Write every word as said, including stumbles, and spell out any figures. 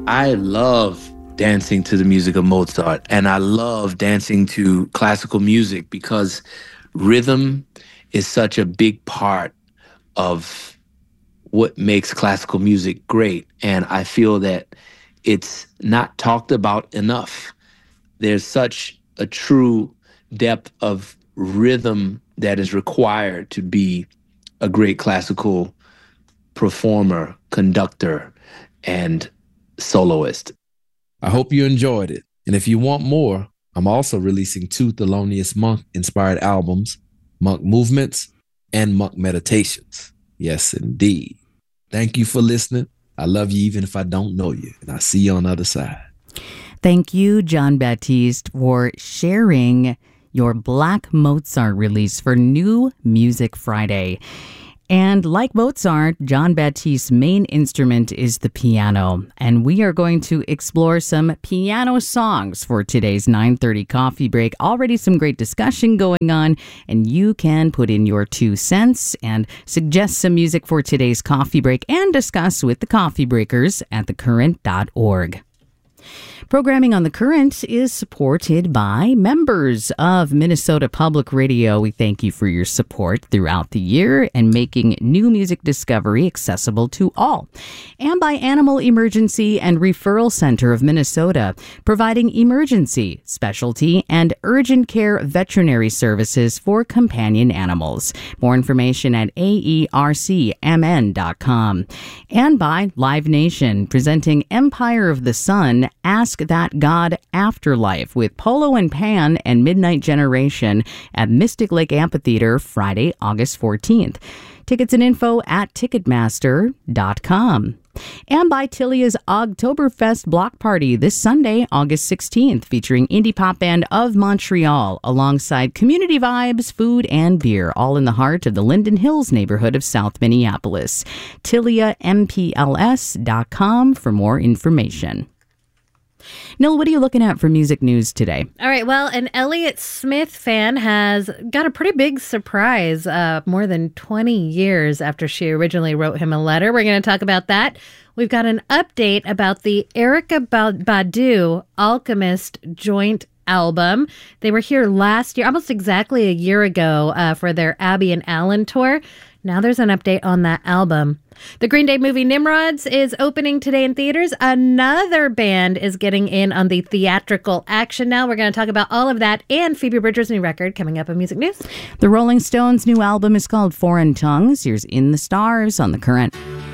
I love dancing to the music of Mozart, and I love dancing to classical music because rhythm is such a big part of what makes classical music great. And I feel that it's not talked about enough. There's such a true depth of rhythm that is required to be a great classical performer, conductor, and soloist. I hope you enjoyed it. And if you want more, I'm also releasing two Thelonious Monk-inspired albums, Monk Movements and Monk Meditations. Yes, indeed. Thank you for listening. I love you even if I don't know you. And I'll see you on the other side. Thank you, Jon Batiste, for sharing your Black Mozart release for New Music Friday. And like Mozart, Jon Batiste's main instrument is the piano. And we are going to explore some piano songs for today's nine thirty coffee break. Already some great discussion going on, and you can put in your two cents and suggest some music for today's coffee break and discuss with the coffee breakers at the current dot org. Programming on The Current is supported by members of Minnesota Public Radio. We thank you for your support throughout the year and making new music discovery accessible to all. And by Animal Emergency and Referral Center of Minnesota, providing emergency, specialty, and urgent care veterinary services for companion animals. More information at A E R C M N dot com. And by Live Nation, presenting Empire of the Sun, Ask That God Afterlife with Polo and Pan and Midnight Generation at Mystic Lake Amphitheater Friday, August fourteenth. Tickets and info at Ticketmaster dot com. And by Tilia's Oktoberfest Block Party this Sunday, August sixteenth, featuring indie pop band of Montreal, alongside community vibes, food, and beer, all in the heart of the Linden Hills neighborhood of South Minneapolis. Tilia M P L S dot com for more information. Nil, what are you looking at for music news today? All right, well, an Elliott Smith fan has got a pretty big surprise uh, more than twenty years after she originally wrote him a letter. We're going to talk about that. We've got an update about the Erykah Badu Alchemist joint album. They were here last year, almost exactly a year ago, uh, for their Abby and Alan tour. Now there's an update on that album. The Green Day movie Nimrods is opening today in theaters. Another band is getting in on the theatrical action now. We're going to talk about all of that and Phoebe Bridgers' new record coming up in Music News. The Rolling Stones' new album is called Foreign Tongues. Here's In the Stars on The Current.